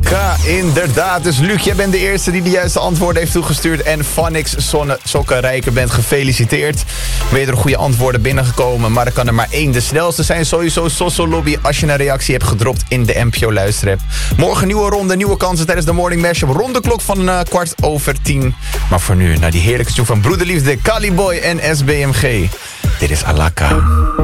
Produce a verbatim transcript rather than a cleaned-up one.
Alaka, inderdaad. Dus Luc, jij bent de eerste die de juiste antwoorden heeft toegestuurd. En Phonics Zonne Sokkenrijker bent gefeliciteerd. Ben je er goede antwoorden binnengekomen, maar er kan er maar één. De snelste zijn sowieso Soso Lobby als je een reactie hebt gedropt in de N P O Luisterapp. Morgen nieuwe ronde, nieuwe kansen tijdens de Morning Mashup. Rond de klok van uh, kwart over tien. Maar voor nu, naar die heerlijke tune van Broederliefde, Caliboy en S B M G. Dit is Alaka.